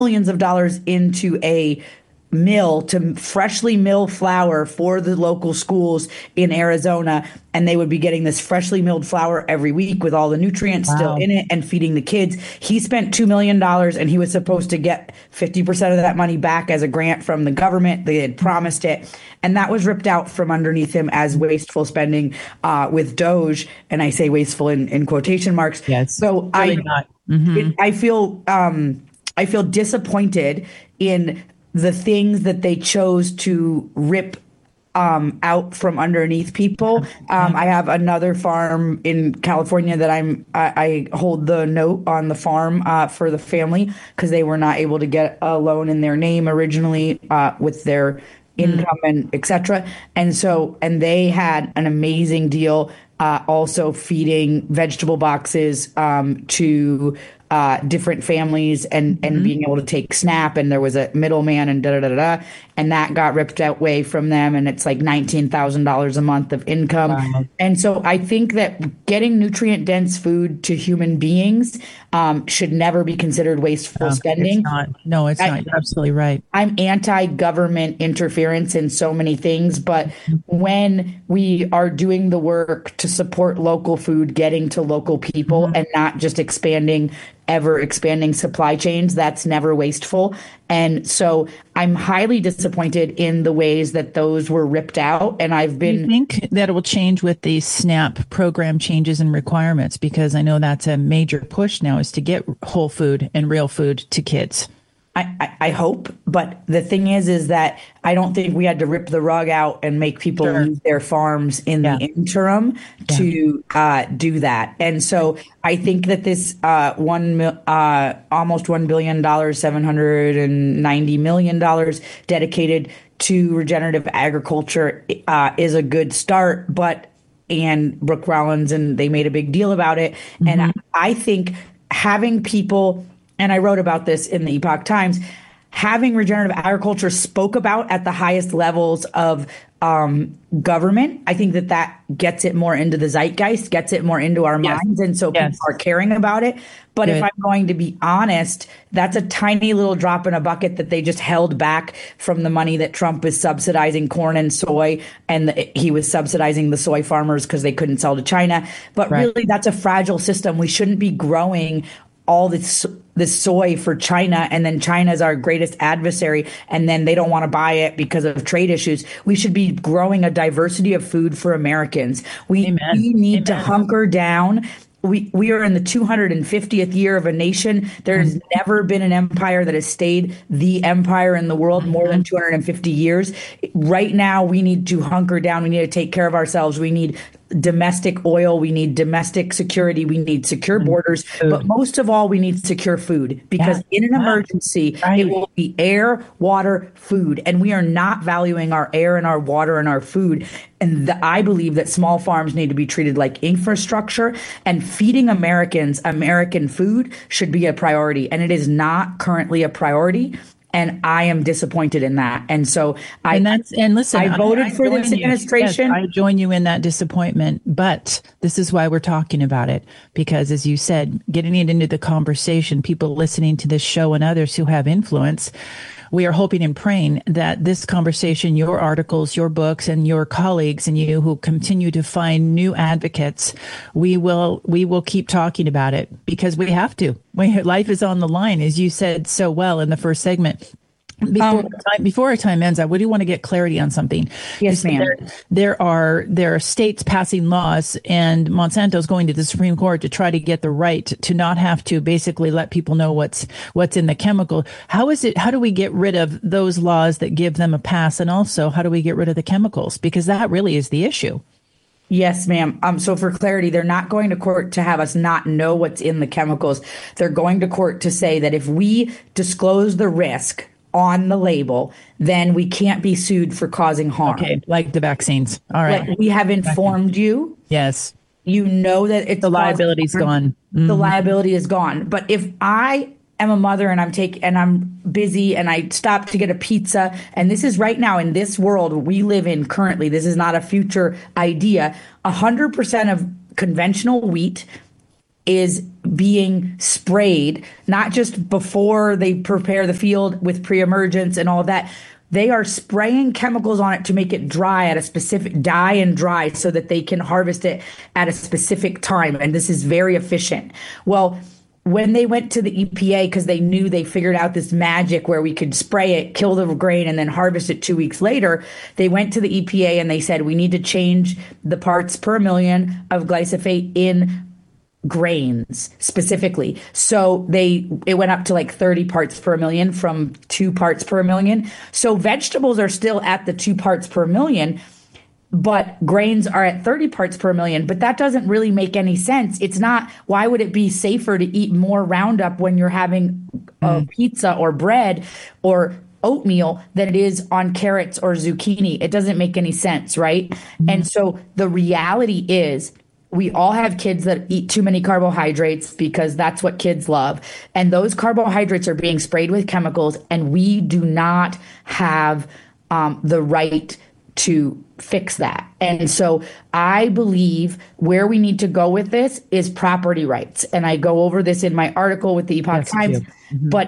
millions of dollars into a mill to freshly mill flour for the local schools in Arizona. And they would be getting this freshly milled flour every week with all the nutrients still Wow. in it and feeding the kids. He spent $2 million and he was supposed to get 50% of that money back as a grant from the government. They had promised it. And that was ripped out from underneath him as wasteful spending with Doge. And I say wasteful in quotation marks. Yes. So Really not. Hmm. I feel disappointed in the things that they chose to rip out from underneath people. I have another farm in California that I hold the note on the farm for the family because they were not able to get a loan in their name originally with their income and etc. And they had an amazing deal also feeding vegetable boxes to different families and being able to take SNAP, and there was a middleman and da da da da, and that got ripped away from them, and it's like $19,000 a month of income. Wow. And so I think that getting nutrient dense food to human beings should never be considered wasteful spending. It's not. No, it's not. You're absolutely right. I'm anti-government interference in so many things, but when we are doing the work to support local food, getting to local people, and not just ever expanding supply chains, that's never wasteful. And so I'm highly disappointed in the ways that those were ripped out. And Do you think that it will change with the SNAP program changes and requirements? Because I know that's a major push now, is to get whole food and real food to kids. I hope, but the thing is that I don't think we had to rip the rug out and make people lose their farms in the interim to do that. And so I think that this almost $1 billion, $790 million dedicated to regenerative agriculture is a good start, and Brooke Rollins, and they made a big deal about it. And I think having people, and I wrote about this in the Epoch Times, having regenerative agriculture spoke about at the highest levels of government. I think that gets it more into the zeitgeist, gets it more into our minds. And so people are caring about it. But if I'm going to be honest, that's a tiny little drop in a bucket that they just held back from the money that Trump is subsidizing corn and soy. And he was subsidizing the soy farmers because they couldn't sell to China. But really, that's a fragile system. We shouldn't be growing all this soy for China, and then China is our greatest adversary, and then they don't want to buy it because of trade issues. We should be growing a diversity of food for Americans. We need to hunker down. We are in the 250th year of a nation. There's never been an empire that has stayed the empire in the world more than 250 years. Right now, we need to hunker down. We need to take care of ourselves. We need domestic oil. We need domestic security. We need secure borders. But most of all, we need secure food, because in an emergency, it will be air, water, food. And we are not valuing our air and our water and our food. And I believe that small farms need to be treated like infrastructure, and feeding Americans American food should be a priority. And it is not currently a priority. And I am disappointed in that. And so listen, I voted for this administration. Yes, I join you in that disappointment, but this is why we're talking about it. Because as you said, getting it into the conversation, people listening to this show and others who have influence, we are hoping and praying that this conversation, your articles, your books, and your colleagues and you who continue to find new advocates, we will keep talking about it, because we have to. Life is on the line, as you said so well in the first segment. Before our time ends, I do want to get clarity on something. Yes, ma'am. There are states passing laws, and Monsanto's going to the Supreme Court to try to get the right to not have to basically let people know what's in the chemical. How do we get rid of those laws that give them a pass? And also, how do we get rid of the chemicals? Because that really is the issue. Yes, ma'am. So for clarity, they're not going to court to have us not know what's in the chemicals. They're going to court to say that if we disclose the risk on the label, then we can't be sued for causing harm. Okay, like the vaccines. All right. Like we have informed you. Yes. You know that the liability's gone. The liability is gone. But if I am a mother and I'm busy and I stop to get a pizza, and this is right now in this world we live in currently, this is not a future idea, 100% of conventional wheat is being sprayed, not just before they prepare the field with pre-emergence and all of that. They are spraying chemicals on it to make it dry at a specific dye and dry so that they can harvest it at a specific time. And this is very efficient. Well, when they went to the EPA, because they knew they figured out this magic where we could spray it, kill the grain, and then harvest it 2 weeks later, they went to the EPA and they said, we need to change the parts per million of glyphosate in grains specifically. So it went up to like 30 parts per million from 2 parts per million. So vegetables are still at the 2 parts per million, but grains are at 30 parts per million. But that doesn't really make any sense. It's not, why would it be safer to eat more Roundup when you're having pizza or bread or oatmeal than it is on carrots or zucchini? It doesn't make any sense, right? And so the reality is, we all have kids that eat too many carbohydrates because that's what kids love. And those carbohydrates are being sprayed with chemicals, and we do not have the right to fix that. And so I believe where we need to go with this is property rights. And I go over this in my article with the Epoch Times. But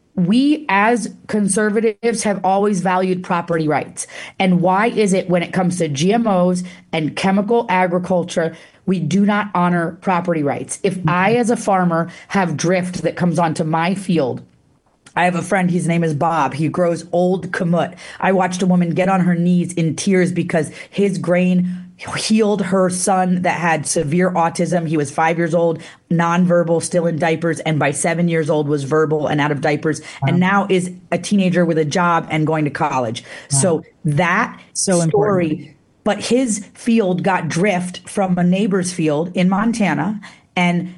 we as conservatives have always valued property rights. And why is it when it comes to GMOs and chemical agriculture, we do not honor property rights? If I, as a farmer, have drift that comes onto my field, I have a friend, his name is Bob. He grows old kamut. I watched a woman get on her knees in tears because his grain healed her son that had severe autism. He was 5 years old, nonverbal, still in diapers, and by 7 years old was verbal and out of diapers, and now is a teenager with a job and going to college. So that story important. But his field got drift from a neighbor's field in Montana, and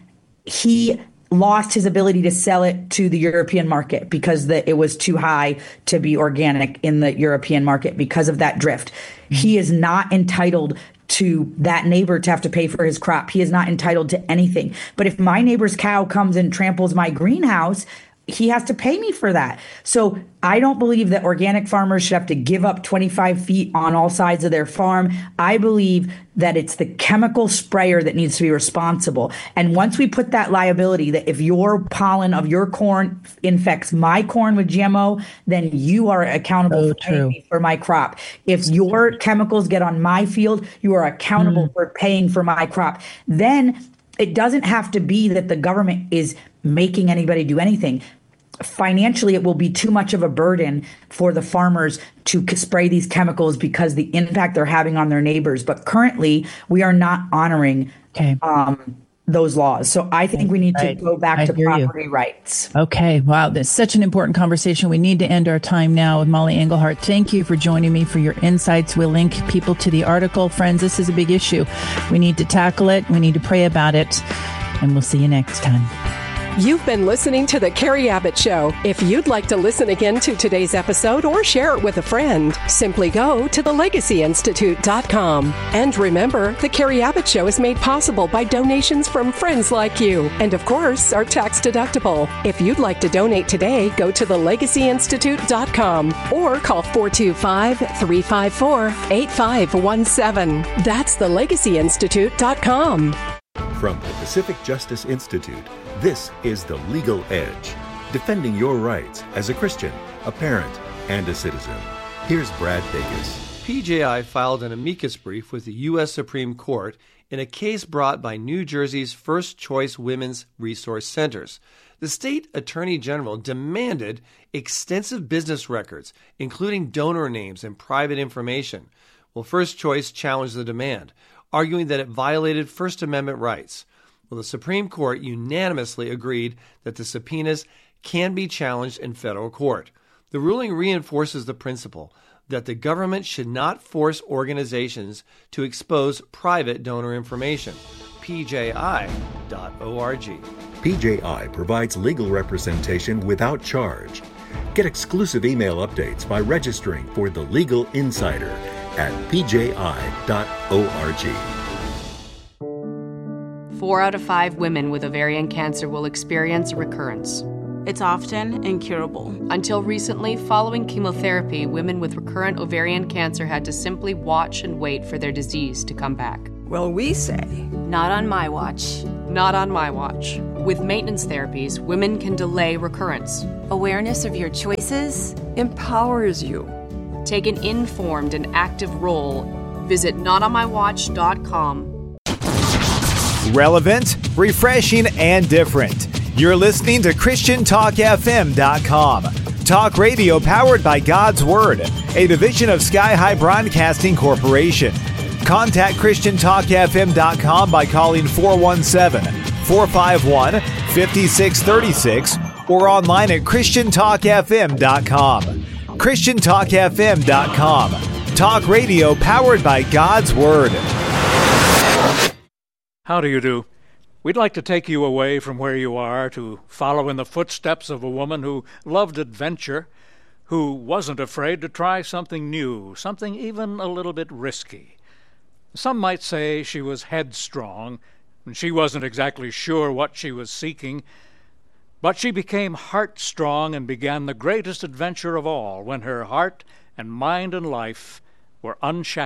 he lost his ability to sell it to the European market because it was too high to be organic in the European market because of that drift. He is not entitled to that neighbor to have to pay for his crop. He is not entitled to anything. But if my neighbor's cow comes and tramples my greenhouse, he has to pay me for that. So I don't believe that organic farmers should have to give up 25 feet on all sides of their farm. I believe that it's the chemical sprayer that needs to be responsible. And once we put that liability that if your pollen of your corn infects my corn with GMO, then you are accountable for my crop. If your chemicals get on my field, you are accountable for paying for my crop. Then it doesn't have to be that the government is making anybody do anything. Financially, it will be too much of a burden for the farmers to spray these chemicals because the impact they're having on their neighbors. But currently, we are not honoring those laws. So I think we need to go back to property rights. Okay. Wow. That's such an important conversation. We need to end our time now with Molly Engelhart. Thank you for joining me, for your insights. We'll link people to the article. Friends, this is a big issue. We need to tackle it. We need to pray about it. And we'll see you next time. You've been listening to The Carrie Abbott Show. If you'd like to listen again to today's episode or share it with a friend, simply go to thelegacyinstitute.com. And remember, The Carrie Abbott Show is made possible by donations from friends like you. And of course, are tax deductible. If you'd like to donate today, go to thelegacyinstitute.com or call 425-354-8517. That's thelegacyinstitute.com. From the Pacific Justice Institute, this is The Legal Edge, defending your rights as a Christian, a parent, and a citizen. Here's Brad Dacus. PJI filed an amicus brief with the U.S. Supreme Court in a case brought by New Jersey's First Choice Women's Resource Centers. The state attorney general demanded extensive business records, including donor names and private information. Well, First Choice challenged the demand, arguing that it violated First Amendment rights. Well, the Supreme Court unanimously agreed that the subpoenas can be challenged in federal court. The ruling reinforces the principle that the government should not force organizations to expose private donor information. PJI.org. PJI provides legal representation without charge. Get exclusive email updates by registering for The Legal Insider at pji.org. 4 out of 5 women with ovarian cancer will experience a recurrence. It's often incurable. Until recently, following chemotherapy, women with recurrent ovarian cancer had to simply watch and wait for their disease to come back. Well, we say, not on my watch. Not on my watch. With maintenance therapies, women can delay recurrence. Awareness of your choices empowers you. Take an informed and active role. Visit notonmywatch.com. Relevant, refreshing, and different. You're listening to ChristianTalkFM.com. Talk radio powered by God's Word, a division of Sky High Broadcasting Corporation. Contact ChristianTalkFM.com by calling 417-451-5636 or online at ChristianTalkFM.com. ChristianTalkFM.com. Talk radio powered by God's Word. How do you do? We'd like to take you away from where you are to follow in the footsteps of a woman who loved adventure, who wasn't afraid to try something new, something even a little bit risky. Some might say she was headstrong, and she wasn't exactly sure what she was seeking, but she became heart-strong and began the greatest adventure of all when her heart and mind and life were unshackled.